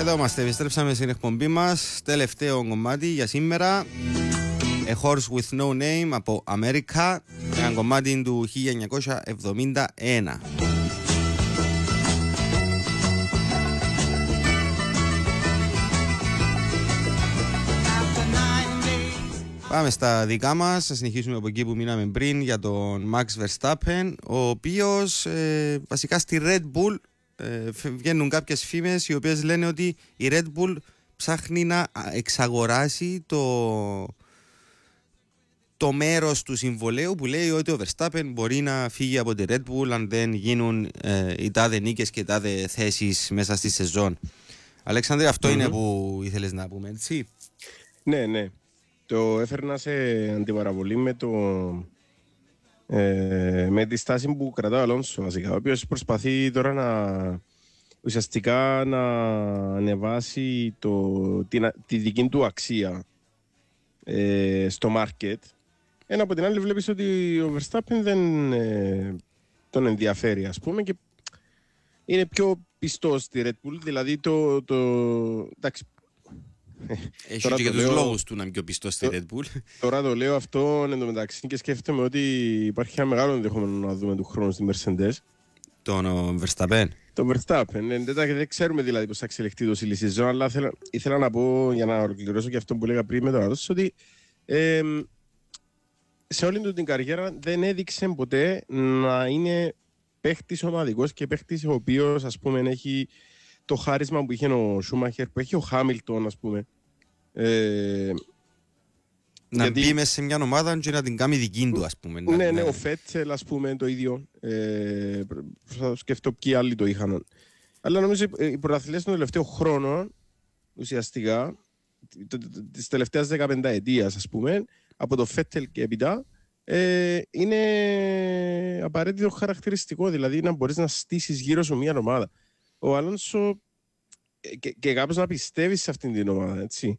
Εδώ είμαστε, επιστρέψαμε στην εκπομπή μας. Τελευταίο κομμάτι για σήμερα. A Horse with No Name από America. Ένα κομμάτι του 1971. Πάμε στα δικά μας, θα συνεχίσουμε από εκεί που μείναμε πριν για τον Max Verstappen, ο οποίος βασικά στη Red Bull βγαίνουν κάποιες φήμες οι οποίες λένε ότι η Red Bull ψάχνει να εξαγοράσει το μέρος του συμβολαίου που λέει ότι ο Verstappen μπορεί να φύγει από τη Red Bull αν δεν γίνουν οι τάδε νίκες και οι τάδε θέσεις μέσα στη σεζόν. Αλέξανδρε, αυτό είναι που ήθελες να πούμε, έτσι? Ναι, ναι. Το έφερνα σε αντιπαραβολή με τη στάση που κρατά ο Αλόνσο βασικά, ο οποίος προσπαθεί τώρα ουσιαστικά να ανεβάσει τη δική του αξία στο market. Ενώ από την άλλη βλέπεις ότι ο Verstappen δεν τον ενδιαφέρει, ας πούμε, και είναι πιο πιστός στη Red Bull, δηλαδή εντάξει, έχει και τους λόγους του να είναι πιο πιστός στη Red Bull. Τώρα το λέω αυτό εν τω μεταξύ και σκέφτομαι ότι υπάρχει ένα μεγάλο ενδεχόμενο να δούμε του χρόνου στη Mercedes. Τον Verstappen. Τον Verstappen. Δεν ξέρουμε δηλαδή πώς θα εξελιχθεί το silly season, αλλά ήθελα να πω, για να ολοκληρώσω και αυτό που λέγα πριν με τον Αλόνσο, ότι σε όλη του την καριέρα δεν έδειξε ποτέ να είναι παίχτης ομαδικός και παίχτης ο οποίος, ας πούμε, έχει το χάρισμα που είχε ο Σούμαχερ, που έχει ο Χάμιλτον, ας πούμε. Να μπει μέσα σε μια ομάδα και να την κάνει δική του, ας πούμε. Ναι, ο Φέτσελ, ας πούμε, το ίδιο. Θα σκεφτώ ποιοι άλλοι το είχαν. Αλλά νομίζω οι πρωταθλητές των τελευταίων χρόνων, ουσιαστικά, της τελευταίας 15 ετίας, ας πούμε, από το Φέτελ και έπειτα, είναι απαραίτητο χαρακτηριστικό, δηλαδή να μπορείς να στήσεις γύρω σου μια ομάδα. Ο Αλόνσο και κάπως να πιστεύεις σε αυτήν την ομάδα, έτσι.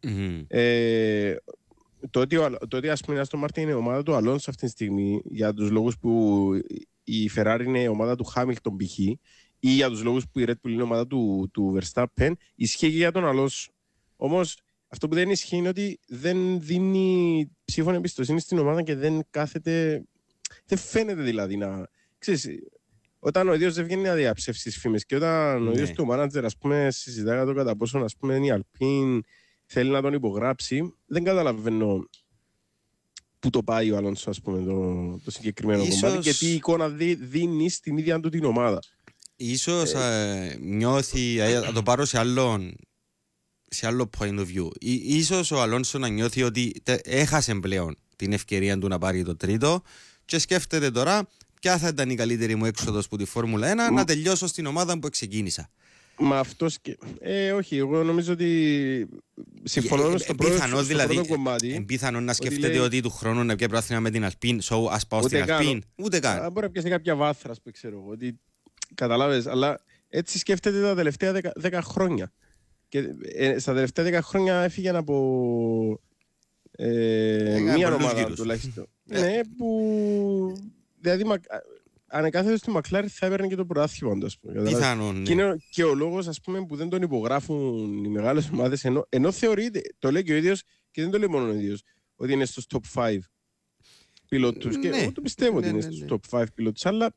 Το ότι ας πούμε η Άστον Μάρτιν είναι η ομάδα του Αλόνσο αυτή τη στιγμή, για τους λόγους που η Ferrari είναι η ομάδα του Χάμιλτον π.χ. ή για τους λόγους που η Red Bull είναι η ομάδα του Verstappen, ισχύει και για τον Αλόνσο. Όμως αυτό που δεν ισχύει είναι ότι δεν δίνει ψήφων εμπιστοσύνη στην ομάδα και δεν κάθεται, δεν φαίνεται δηλαδή να... Ξέρεις, όταν ο ίδιος δεν βγαίνει να διαψεύσει τις φήμες και όταν ο ίδιος του μάνατζερ, ας πούμε, συζητάει για το κατά πόσο, ας πούμε, η Alpine θέλει να τον υπογράψει, δεν καταλαβαίνω πού το πάει ο Αλόνσο, ας πούμε, το συγκεκριμένο κομμάτι και τι εικόνα δίνει στην ίδια του την ομάδα. Ίσως νιώθει, θα το πάρω σε άλλο point of view. Ίσως ο Αλόνσο να νιώθει ότι έχασε πλέον την ευκαιρία του να πάρει το τρίτο και σκέφτεται τώρα ποια θα ήταν η καλύτερη μου έξοδος που τη Φόρμουλα 1 να τελειώσω στην ομάδα που ξεκίνησα. Μα αυτός και... όχι, εγώ νομίζω ότι συμφωνώ στο πρώτο κομμάτι. Εμπίθανο να σκέφτεται ότι του χρόνου να πιει πρόθυμα με την Alpine, so ας πάω στην Alpine. Ούτε καν. Μπορεί να πιάσει κάποια βάθρα, που ξέρω εγώ, ότι καταλάβες, αλλά έτσι σκέφτεται τα τελευταία 10 χρόνια. Και στα τελευταία 10 χρόνια έφυγε από μία ομάδα τουλάχιστον. Ναι, που... Δηλαδή, ανεκάθετο στη Μακλάρεν θα έπαιρνε και το πρωτάθλημα του, ας πούμε. Πιθανόν, ναι. Και είναι και ο λόγος, ας πούμε, που δεν τον υπογράφουν οι μεγάλες ομάδες, ενώ θεωρείται, το λέει και ο ίδιος και δεν το λέει μόνο ο ίδιος, ότι είναι στους top 5 πιλότους. Και εγώ το πιστεύω ότι είναι στους top 5 πιλότους, αλλά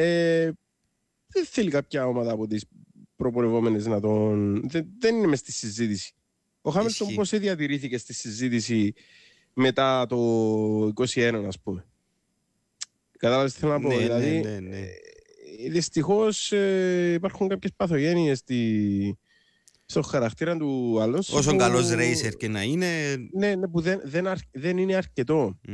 δεν θέλει κάποια ομάδα από τις προπορευόμενες να τον... Δεν είναι μες στη συζήτηση. Ο Χάμιλτον πώς διατηρήθηκε στη συζήτηση μετά το 21, ας πούμε. Κατάλαβες τι θέλω να πω, δηλαδή δυστυχώς υπάρχουν κάποιες παθογένειες στο χαρακτήρα του Αλόνσο. Όσο καλός racer και να είναι... Ναι, που δεν είναι αρκετό.